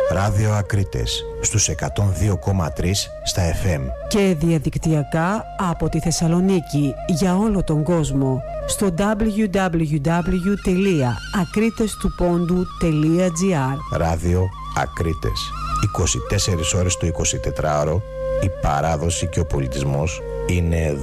Ράδιο Ακρίτες στους 102,3 στα FM. Και διαδικτυακά από τη Θεσσαλονίκη για όλο τον κόσμο στο www.akritestupondou.gr. Ράδιο Ακρίτες. 24 ώρες το 24ωρο. Η παράδοση και ο πολιτισμός είναι εδώ.